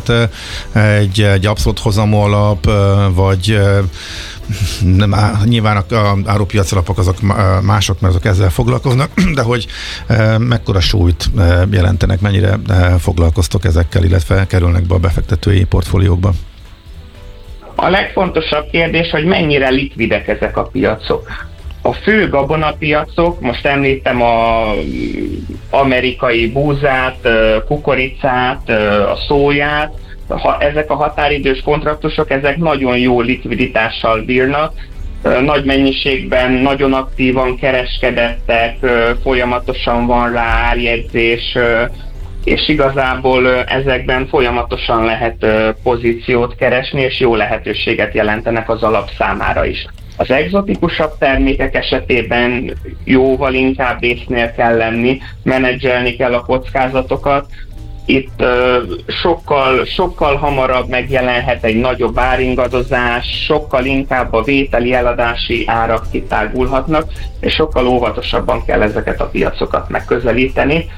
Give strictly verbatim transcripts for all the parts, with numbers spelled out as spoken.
Tehát egy, egy abszolút hozamú alap, vagy nem, nyilván a árupiaci alapok azok mások, mert azok ezzel foglalkoznak, de hogy mekkora súlyt jelentenek, mennyire foglalkoztok ezekkel, illetve kerülnek be a befektetői portfóliókba? A legfontosabb kérdés, hogy mennyire likvidek ezek a piacok. A fő gabonapiacok, most említem az amerikai búzát, kukoricát, a szóját, ha ezek a határidős kontraktusok, ezek nagyon jó likviditással bírnak, nagy mennyiségben, nagyon aktívan kereskedettek, folyamatosan van rá árjegyzés, és igazából ezekben folyamatosan lehet pozíciót keresni, és jó lehetőséget jelentenek az alap számára is. Az egzotikusabb termékek esetében jóval inkább észnél kell lenni, menedzselni kell a kockázatokat. Itt uh, sokkal, sokkal hamarabb megjelenhet egy nagyobb áringadozás, sokkal inkább a vételi eladási árak kitágulhatnak, és sokkal óvatosabban kell ezeket a piacokat megközelíteni.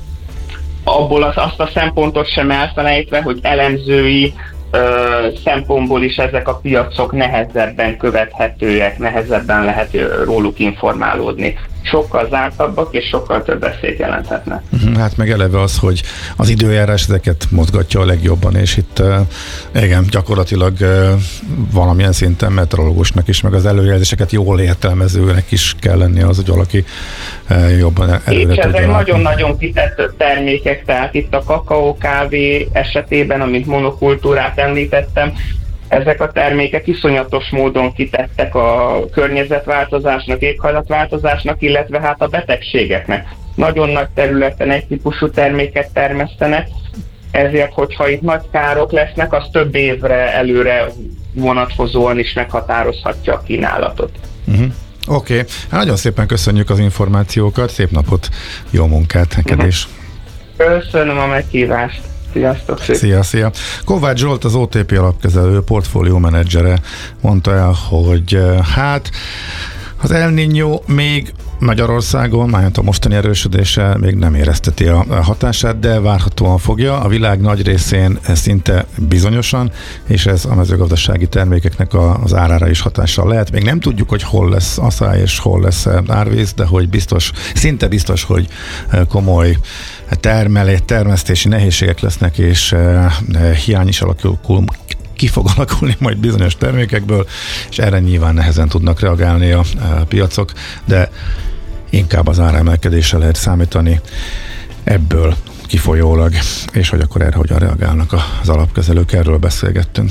Abból az, azt a szempontot sem elfelejtve, hogy elemzői uh, szempontból is ezek a piacok nehezebben követhetőek, nehezebben lehet róluk informálódni. Sokkal zártabbak és sokkal több veszélyt jelenthetnek. Hát meg eleve az, hogy az időjárás ezeket mozgatja a legjobban, és itt uh, igen, gyakorlatilag uh, valamilyen szinten meteorológusnak is, meg az előjelzéseket jól értelmezőnek is kell lenni az, hogy valaki uh, jobban előre tudja. És ezek nagyon-nagyon látni. kitett termékek, tehát itt a kakaó, kávé esetében, amit monokultúrát említettem, ezek a termékek iszonyatos módon kitettek a környezetváltozásnak, éghajlatváltozásnak, illetve hát a betegségeknek. Nagyon nagy területen egy típusú terméket termesztenek, ezért, hogyha itt nagy károk lesznek, az több évre előre vonatkozóan is meghatározhatja a kínálatot. Uh-huh. Oké, okay. Hát nagyon szépen köszönjük az információkat, szép napot, jó munkát neked uh-huh. is. Köszönöm a meghívást. Sziasztok! Szia, szia! Kovács Zsolt, az o té pé alapkezelő portfólió menedzsere mondta el, hogy hát az El Niño még Magyarországon, mármint a mostani erősödése még nem érezteti a hatását, de várhatóan fogja, a világ nagy részén szinte bizonyosan, és ez a mezőgazdasági termékeknek a, az árára is hatással lehet. Még nem tudjuk, hogy hol lesz asszály és hol lesz árvíz, de hogy biztos, szinte biztos, hogy komoly termelé, termesztési nehézségek lesznek, és hiány is alakul, ki fog alakulni majd bizonyos termékekből, és erre nyilván nehezen tudnak reagálni a, a piacok, de inkább az áremelkedésre lehet számítani ebből kifolyólag, és hogy akkor erre hogyan reagálnak az alapkezelők, erről beszélgettünk.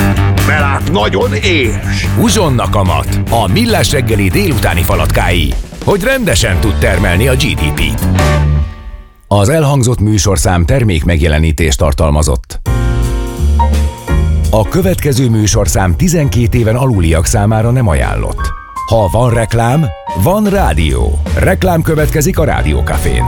Belát nagyon éhes! Uzsonnak a mat, a Millás reggeli délutáni falatkái, hogy rendesen tud termelni a gé dé pét. Az elhangzott műsorszám termék megjelenítést tartalmazott. A következő műsorszám tizenkét éven aluliak számára nem ajánlott. Ha van reklám, van rádió. Reklám következik a Rádió Cafén.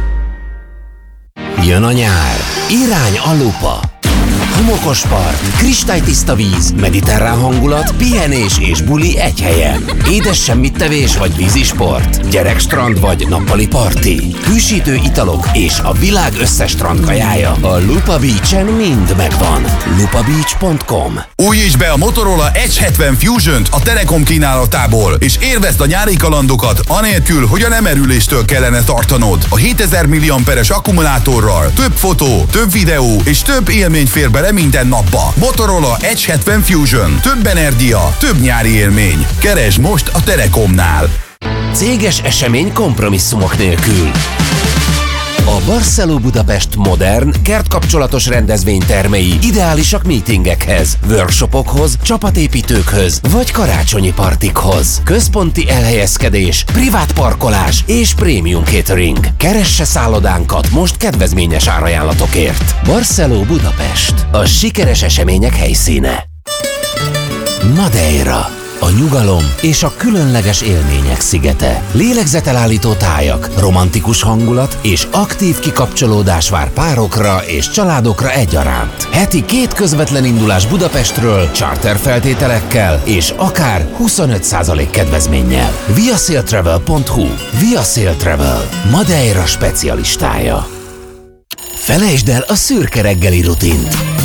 Jön a nyár. Irány a lupa. Homokos part, kristálytiszta víz, mediterrán hangulat, pihenés és buli egy helyen. Édes semmittevés vagy vízisport, gyerekstrand vagy nappali parti, hűsítő italok és a világ összes strandkajája. A Lupa Beach-en mind megvan. lupa beach pont com. Újítsd be a Motorola Edge hetven Fusion-t a Telekom kínálatából, és élvezd a nyári kalandokat anélkül, hogy a lemerüléstől kellene tartanod. A hétezer milliamperes akkumulátorral több fotó, több videó és több élmény fér bele minden napba. Motorola Edge hetven Fusion. Több energia, több nyári élmény. Keresd most a Telekomnál. Céges esemény kompromisszumok nélkül. A Barceló Budapest modern, kertkapcsolatos rendezvénytermei ideálisak meetingekhez, workshopokhoz, csapatépítőkhöz vagy karácsonyi partikhoz. Központi elhelyezkedés, privát parkolás és prémium catering. Keresse szállodánkat most kedvezményes árajánlatokért. Barceló Budapest. A sikeres események helyszíne. Madeira. A nyugalom és a különleges élmények szigete. Lélegzetelállító tájak, romantikus hangulat és aktív kikapcsolódás vár párokra és családokra egyaránt. Heti két közvetlen indulás Budapestről, charter feltételekkel és akár huszonöt százalék kedvezménnyel. viasailtravel pont hu. Viasail Travel. Madeira specialistája. Felejtsd el a szürke reggeli rutint.